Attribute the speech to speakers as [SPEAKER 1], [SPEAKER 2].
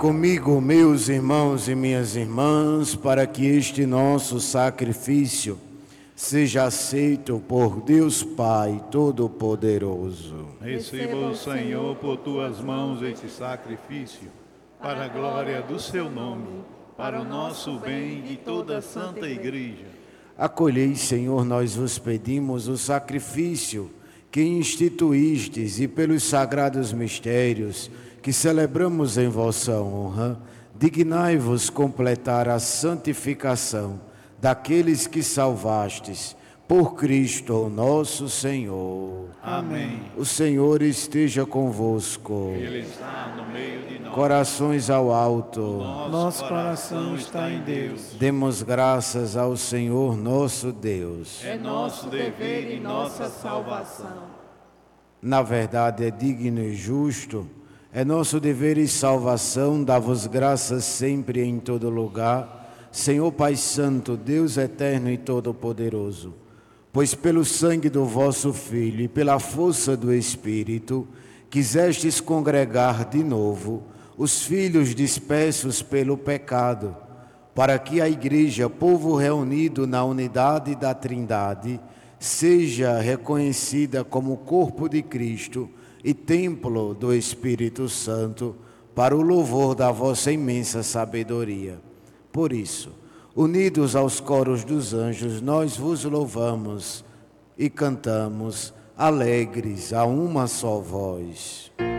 [SPEAKER 1] Comigo, meus irmãos e minhas irmãs, para que este nosso sacrifício seja aceito por Deus Pai Todo-Poderoso.
[SPEAKER 2] Receba o Senhor por tuas mãos este sacrifício, para a glória do seu nome, para o nosso bem e toda a Santa Igreja.
[SPEAKER 1] Acolhei, Senhor, nós vos pedimos o sacrifício que instituístes e pelos sagrados mistérios que celebramos em vossa honra, dignai-vos completar a santificação daqueles que salvastes, por Cristo nosso Senhor.
[SPEAKER 2] Amém.
[SPEAKER 1] O Senhor esteja convosco.
[SPEAKER 2] Ele está no meio de nós.
[SPEAKER 1] Corações ao alto.
[SPEAKER 2] Nosso coração está em Deus.
[SPEAKER 1] Demos graças ao Senhor nosso Deus.
[SPEAKER 2] É nosso dever e nossa salvação.
[SPEAKER 1] Na verdade, é digno e justo, é nosso dever e salvação dar-vos graças sempre e em todo lugar, Senhor Pai Santo, Deus eterno e todo-poderoso, pois pelo sangue do vosso Filho e pela força do Espírito, quisestes congregar de novo os filhos dispersos pelo pecado, para que a Igreja, povo reunido na unidade da Trindade, seja reconhecida como corpo de Cristo e templo do Espírito Santo, para o louvor da vossa imensa sabedoria. Por isso, unidos aos coros dos anjos, nós vos louvamos e cantamos, alegres a uma só voz.